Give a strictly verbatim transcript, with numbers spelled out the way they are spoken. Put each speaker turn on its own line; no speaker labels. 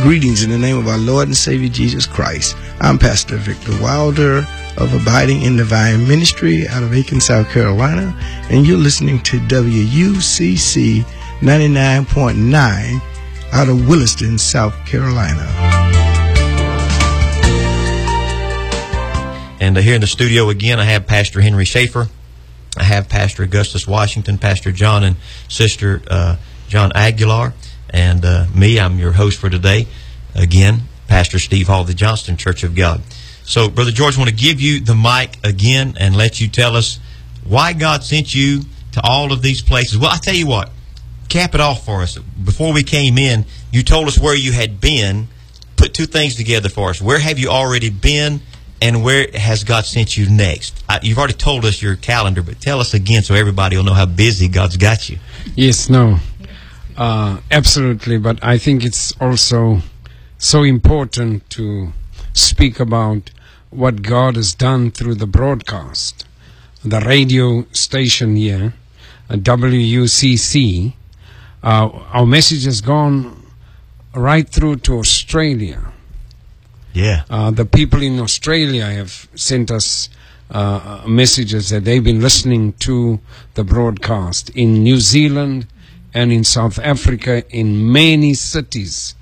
Greetings in the name of our Lord and Savior Jesus Christ. I'm Pastor Victor Wilder of Abiding in Divine Ministry out of Aiken, South Carolina, and you're listening to W U C C ninety-nine point nine out of Williston, South Carolina.
And uh, here in the studio again, I have Pastor Henry Schaefer. I have Pastor Augustus Washington, Pastor John and Sister uh, John Aguilar, and uh, me. I'm your host for today. Again, Pastor Steve Hall of the Johnston Church of God. So, Brother George, I want to give you the mic again and let you tell us why God sent you to all of these places. Well, I tell you what, cap it off for us. Before we came in, you told us where you had been. Put two things together for us. Where have you already been, and where has God sent you next? I, you've already told us your calendar, but tell us again so everybody will know how busy God's got you.
Yes, no, uh, absolutely. But I think it's also so important to speak about what God has done through the broadcast. The radio station here, uh, W U C C, uh, our message has gone right through to Australia.
Yeah.
Uh, the people in Australia have sent us uh, messages that they've been listening to the broadcast. In New Zealand and in South Africa, in many cities